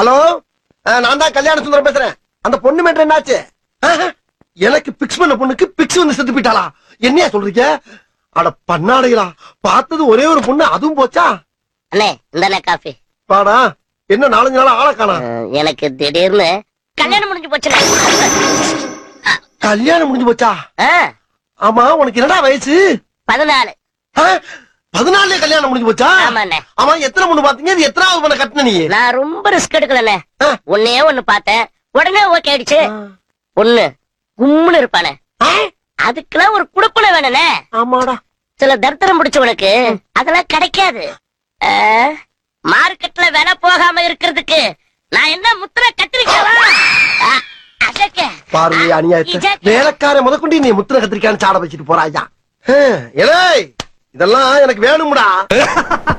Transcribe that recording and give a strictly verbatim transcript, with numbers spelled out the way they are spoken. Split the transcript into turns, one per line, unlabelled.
Hello, நான் தான் கல்யாண சுந்தரம் பேசுறேன். அந்த பொண்ணு மேட்டர் என்னாச்சு? எனக்கு பிக்ஸ் பண்ண பொண்ணுக்கு பிக்ஸ் வந்து செத்து போயிட்டாளா? என்னையா சொல்றீங்க? அட பண்ணாடைகளா, பார்த்தது ஒரே ஒரு பொண்ணு, அதுவும் போச்சா?
அண்ணே இந்த காஃபி
பாடா. என்ன நாலஞ்சு நாள் ஆளை காணா?
எனக்கு திடீர்னு கல்யாணம் முடிஞ்சு போச்சு.
கல்யாணம் முடிஞ்சு போச்சா? ஆமா, உனக்கு என்னடா வயசு?
பதினாலு.
பதினாலே கல்யாணம் முடிஞ்சு போச்சா? ஆமா, எத்தனை பொண்ணு பாத்தீங்க? இது எத்தனாவது பொண்ணு கட்டின நீ?
நான் ரொம்ப ரிஸ்க் எடுக்கலண்ணே. ஒன்னே ஒண்ணு பார்த்தேன், உடனே ஓகே ஆயிடுச்சு. பொண்ணு கும்முன்னு இருப்பானே, அதுக்கெல்லாம் ஒரு குடுப்பனை வேணும்னே.
ஆமாடா.
சில தர்த்தரம் பிடிச்சவனுக்கு அதெல்லாம் கிடைக்காது. மார்க்கெட்ல விலை போகாம இருக்கிறதுக்கு நான் என்ன முத்திர கத்திரிக்கவா?
பாரு அநியாயத்தை, வேலைக்கார முதற்கொண்டு நீ முத்திர கத்திரிக்கான்னு சாட வச்சுட்டு போறாயா? இதெல்லாம் எனக்கு வேணும்டா.